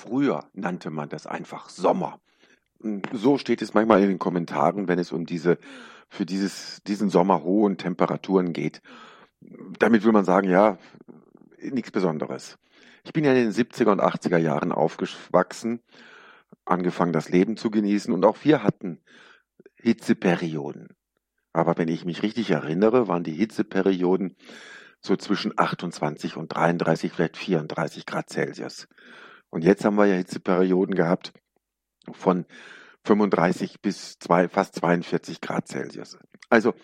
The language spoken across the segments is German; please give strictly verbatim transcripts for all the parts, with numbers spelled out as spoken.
Früher nannte man das einfach Sommer. Hm, so steht es manchmal in den Kommentaren, wenn es um diese für dieses diesen Sommer hohen Temperaturen geht. Damit will man sagen, ja, nichts Besonderes. Ich bin ja in den siebziger und achtziger Jahren aufgewachsen, angefangen, das Leben zu genießen, und auch wir hatten Hitzeperioden. Aber wenn ich mich richtig erinnere, waren die Hitzeperioden so zwischen achtundzwanzig und dreiunddreißig, vielleicht vierunddreißig Grad Celsius. Und jetzt haben wir ja Hitzeperioden gehabt von fünfunddreißig bis zwei, fast zweiundvierzig Grad Celsius. Also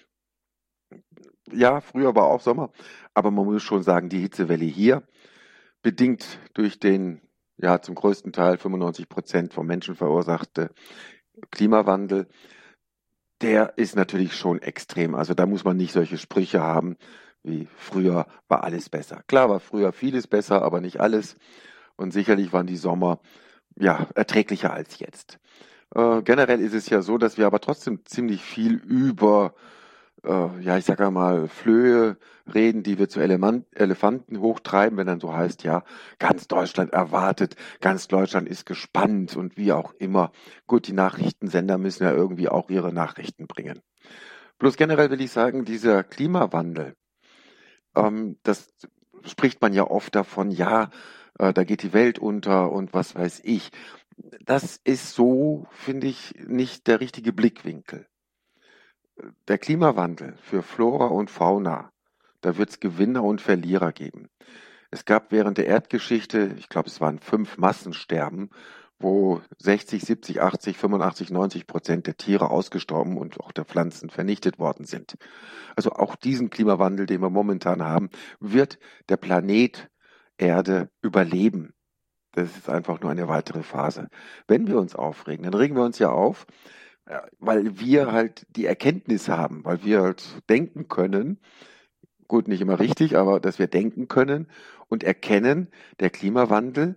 ja, früher war auch Sommer, aber man muss schon sagen, die Hitzewelle hier, bedingt durch den, ja, zum größten Teil fünfundneunzig Prozent vom Menschen verursachte Klimawandel, der ist natürlich schon extrem. Also da muss man nicht solche Sprüche haben, wie früher war alles besser. Klar war früher vieles besser, aber nicht alles. Und sicherlich waren die Sommer, ja, erträglicher als jetzt. Äh, generell ist es ja so, dass wir aber trotzdem ziemlich viel über, äh, ja, ich sage mal, Flöhe reden, die wir zu Eleman- Elefanten hochtreiben, wenn dann so heißt, ja, ganz Deutschland erwartet, ganz Deutschland ist gespannt und wie auch immer. Gut, die Nachrichtensender müssen ja irgendwie auch ihre Nachrichten bringen. Bloß generell will ich sagen, dieser Klimawandel, ähm, das spricht man ja oft davon, ja, äh, da geht die Welt unter und was weiß ich. Das ist so, finde ich, nicht der richtige Blickwinkel. Der Klimawandel für Flora und Fauna, da wird es Gewinner und Verlierer geben. Es gab während der Erdgeschichte, ich glaube, es waren fünf Massensterben, wo sechzig, siebzig, achtzig, fünfundachtzig, neunzig Prozent der Tiere ausgestorben und auch der Pflanzen vernichtet worden sind. Also auch diesen Klimawandel, den wir momentan haben, wird der Planet Erde überleben. Das ist einfach nur eine weitere Phase. Wenn wir uns aufregen, dann regen wir uns ja auf, ja, weil wir halt die Erkenntnis haben, weil wir halt denken können, gut, nicht immer richtig, aber dass wir denken können und erkennen, der Klimawandel,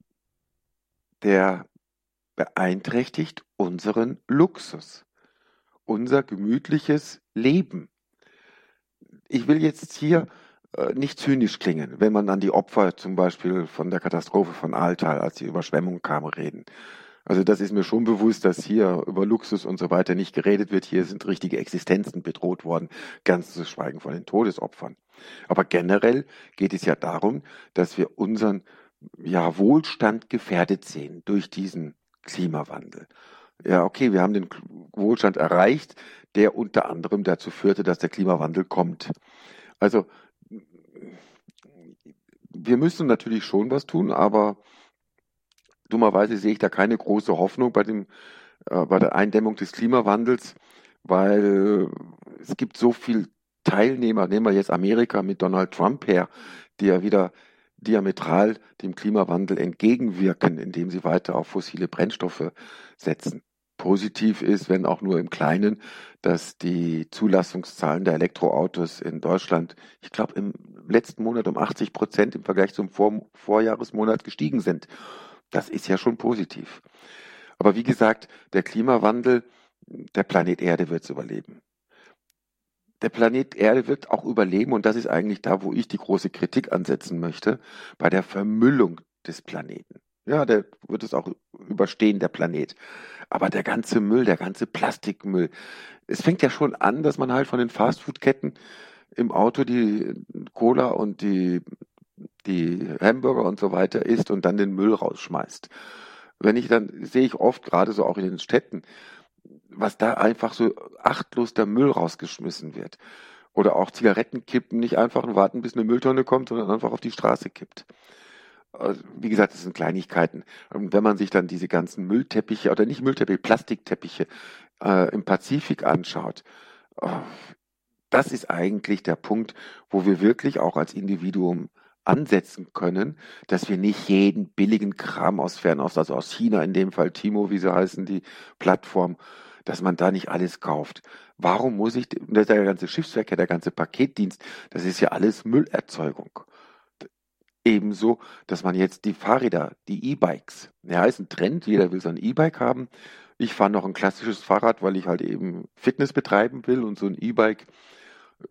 der beeinträchtigt unseren Luxus, unser gemütliches Leben. Ich will jetzt hier äh, nicht zynisch klingen, wenn man an die Opfer zum Beispiel von der Katastrophe von Ahrtal, als die Überschwemmung kam, reden. Also das ist mir schon bewusst, dass hier über Luxus und so weiter nicht geredet wird. Hier sind richtige Existenzen bedroht worden, ganz zu schweigen von den Todesopfern. Aber generell geht es ja darum, dass wir unseren, ja, Wohlstand gefährdet sehen durch diesen Klimawandel. Ja, okay, wir haben den K- Wohlstand erreicht, der unter anderem dazu führte, dass der Klimawandel kommt. Also wir müssen natürlich schon was tun, aber dummerweise sehe ich da keine große Hoffnung bei dem, äh, bei der Eindämmung des Klimawandels, weil es gibt so viel Teilnehmer, nehmen wir jetzt Amerika mit Donald Trump her, die ja wieder diametral dem Klimawandel entgegenwirken, indem sie weiter auf fossile Brennstoffe setzen. Positiv ist, wenn auch nur im Kleinen, dass die Zulassungszahlen der Elektroautos in Deutschland, ich glaube, im letzten Monat um achtzig Prozent im Vergleich zum Vor Vorjahresmonat gestiegen sind. Das ist ja schon positiv. Aber wie gesagt, der Klimawandel, der Planet Erde wird es überleben. Der Planet Erde wird auch überleben, und das ist eigentlich da, wo ich die große Kritik ansetzen möchte, bei der Vermüllung des Planeten. Ja, der wird es auch überstehen, der Planet. Aber der ganze Müll, der ganze Plastikmüll, es fängt ja schon an, dass man halt von den Fastfood-Ketten im Auto die Cola und die, die Hamburger und so weiter isst und dann den Müll rausschmeißt. Wenn ich dann, sehe ich oft, gerade so auch in den Städten, was da einfach so achtlos der Müll rausgeschmissen wird. Oder auch Zigarettenkippen nicht einfach warten, bis eine Mülltonne kommt, sondern einfach auf die Straße kippt. Also, wie gesagt, das sind Kleinigkeiten. Und wenn man sich dann diese ganzen Müllteppiche, oder nicht Müllteppiche, Plastikteppiche äh, im Pazifik anschaut, äh, das ist eigentlich der Punkt, wo wir wirklich auch als Individuum ansetzen können, dass wir nicht jeden billigen Kram aus Fernost, also aus China, in dem Fall Timo, wie sie heißen, die Plattform, dass man da nicht alles kauft. Warum muss ich, der ganze Schiffsverkehr, der ganze Paketdienst, das ist ja alles Müllerzeugung. Ebenso, dass man jetzt die Fahrräder, die E-Bikes, ja, ist ein Trend, jeder will so ein E-Bike haben. Ich fahre noch ein klassisches Fahrrad, weil ich halt eben Fitness betreiben will, und so ein E-Bike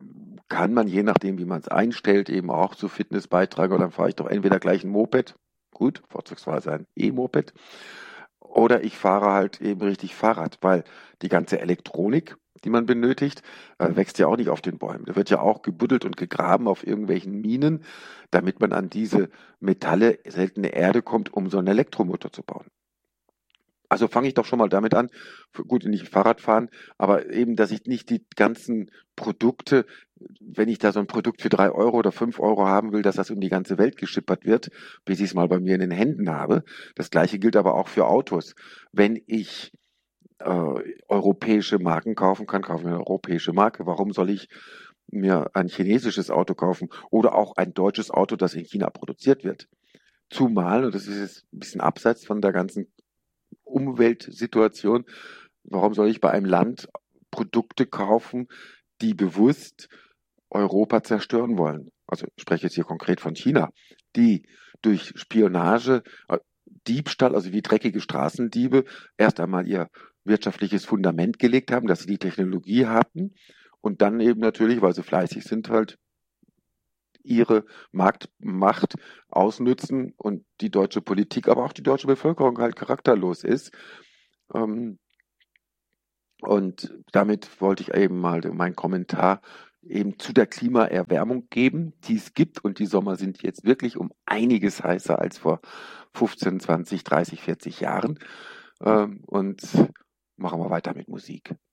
kann man, je nachdem, wie man es einstellt, eben auch zu Fitness beitragen, oder dann fahre ich doch entweder gleich ein Moped, gut, vorzugsweise ein E-Moped. Oder ich fahre halt eben richtig Fahrrad, weil die ganze Elektronik, die man benötigt, äh, wächst ja auch nicht auf den Bäumen. Da wird ja auch gebuddelt und gegraben auf irgendwelchen Minen, damit man an diese Metalle, seltene Erde kommt, um so einen Elektromotor zu bauen. Also fange ich doch schon mal damit an, f- gut, nicht Fahrrad fahren, aber eben, dass ich nicht die ganzen Produkte, wenn ich da so ein Produkt für drei Euro oder fünf Euro haben will, dass das um die ganze Welt geschippert wird, bis ich es mal bei mir in den Händen habe. Das Gleiche gilt aber auch für Autos. Wenn ich äh, europäische Marken kaufen kann, kaufe ich mir eine europäische Marke. Warum soll ich mir ein chinesisches Auto kaufen oder auch ein deutsches Auto, das in China produziert wird? Zumal, und das ist jetzt ein bisschen abseits von der ganzen Umweltsituation, warum soll ich bei einem Land Produkte kaufen, die bewusst Europa zerstören wollen? Also ich spreche jetzt hier konkret von China, die durch Spionage, äh, Diebstahl, also wie dreckige Straßendiebe, erst einmal ihr wirtschaftliches Fundament gelegt haben, dass sie die Technologie hatten und dann eben natürlich, weil sie fleißig sind, halt ihre Marktmacht ausnützen und die deutsche Politik, aber auch die deutsche Bevölkerung halt charakterlos ist. Ähm, und damit wollte ich eben mal meinen Kommentar eben zu der Klimaerwärmung geben, die es gibt. Und die Sommer sind jetzt wirklich um einiges heißer als vor fünfzehn, zwanzig, dreißig, vierzig Jahren. Ähm, und machen wir weiter mit Musik.